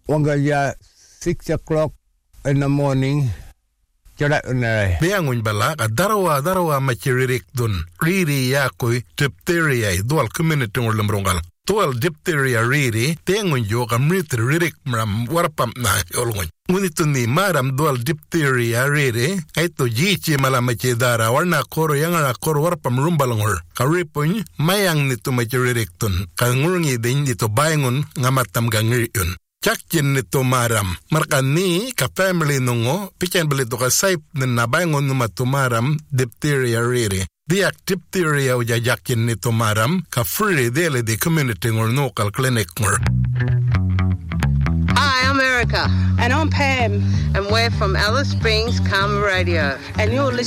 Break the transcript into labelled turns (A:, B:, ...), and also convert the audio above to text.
A: Wangalia 6 o'clock in the morning.
B: Biangun bala darawa machiririk dun riri yakoi diphtheria dual community ngolumrongal dual diphtheria riri tengun yoga ririk mram warpam na olgun unituni maram dual diphtheria riri aito jichi malamache dara warna koro yangara koro warpam rumbalangor karipun mayang nitu machiririk dun kangurungi din dito bayangun ngamatam gangiriun Chakin nito maram. Markani ka family nungo, pican belito ka saip na nabangon numatumaram, diphtheria riri. Diak diphtheria o jajakin nito maram, ka free dele di community or local clinic ngor.
C: Hi, I'm Erica.
D: And I'm Pam.
C: And we're from Alice Springs Karma Radio.
D: And you're listening